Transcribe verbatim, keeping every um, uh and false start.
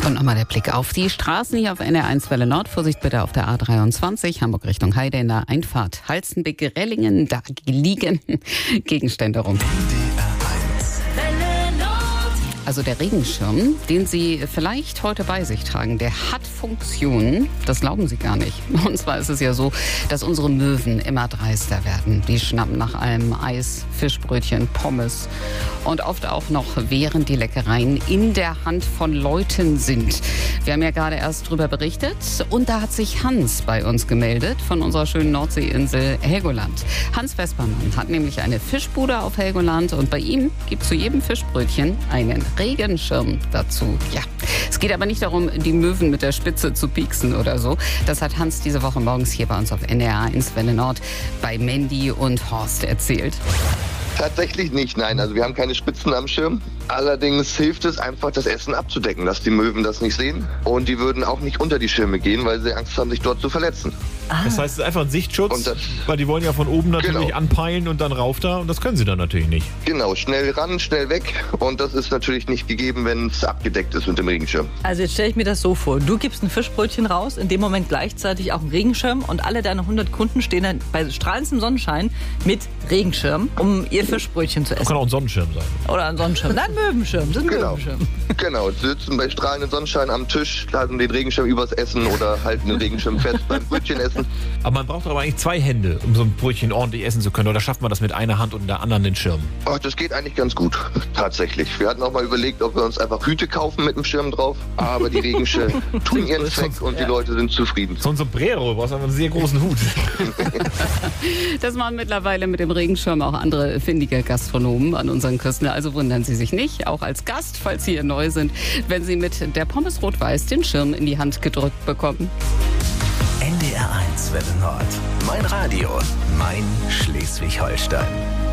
Und nochmal der Blick auf die Straßen hier auf N R eins Welle Nord. Vorsicht bitte auf der A dreiundzwanzig, Hamburg Richtung Heide in der Einfahrt Halstenbeck-Rellingen. Da liegen Gegenstände rum. Also der Regenschirm, den Sie vielleicht heute bei sich tragen, der hat Funktionen, das glauben Sie gar nicht. Und zwar ist es ja so, dass unsere Möwen immer dreister werden. Die schnappen nach allem Eis, Fischbrötchen, Pommes und oft auch noch, während die Leckereien in der Hand von Leuten sind. Wir haben ja gerade erst drüber berichtet und da hat sich Hans bei uns gemeldet von unserer schönen Nordseeinsel Helgoland. Hans Vespermann hat nämlich eine Fischbude auf Helgoland und bei ihm gibt es zu jedem Fischbrötchen einen Regenschirm dazu. Ja, es geht aber nicht darum, die Möwen mit der Spitze zu pieksen oder so. Das hat Hans diese Woche morgens hier bei uns auf N R eins Welle Nord bei Mandy und Horst erzählt. Tatsächlich nicht, nein. Also wir haben keine Spitzen am Schirm. Allerdings hilft es einfach, das Essen abzudecken, dass die Möwen das nicht sehen. Und die würden auch nicht unter die Schirme gehen, weil sie Angst haben, sich dort zu verletzen. Ah. Das heißt, es ist einfach ein Sichtschutz, und das, weil die wollen ja von oben natürlich genau. anpeilen und dann rauf da. Und das können sie dann natürlich nicht. Genau, schnell ran, schnell weg. Und das ist natürlich nicht gegeben, wenn es abgedeckt ist mit dem Regenschirm. Also jetzt stelle ich mir das so vor. Du gibst ein Fischbrötchen raus, in dem Moment gleichzeitig auch einen Regenschirm. Und alle deine hundert Kunden stehen dann bei strahlendem Sonnenschein mit Regenschirm, um ihr Fischbrötchen zu essen. Das kann auch ein Sonnenschirm sein. Oder ein Sonnenschirm. Nein, Möwenschirm. Das ist ein Genau. Möwenschirm. Genau, sie sitzen bei strahlendem Sonnenschein am Tisch, halten den Regenschirm übers Essen oder halten den Regenschirm fest beim Brötchen essen. Aber man braucht aber eigentlich zwei Hände, um so ein Brötchen ordentlich essen zu können. Oder schafft man das mit einer Hand und in der anderen den Schirm? Ach, das geht eigentlich ganz gut, tatsächlich. Wir hatten auch mal überlegt, ob wir uns einfach Hüte kaufen mit dem Schirm drauf. Aber die Regenschirme tun ihren Zweck und die Leute sind zufrieden. So ein Sombrero, du brauchst einfach einen sehr großen Hut. Das machen mittlerweile mit dem Regenschirm auch andere findige Gastronomen an unseren Küsten. Also wundern Sie sich nicht, auch als Gast, falls Sie hier neu sind, wenn Sie mit der Pommes Rot-Weiß den Schirm in die Hand gedrückt bekommen. N D R eins Welle Nord. Mein Radio, mein Schleswig-Holstein.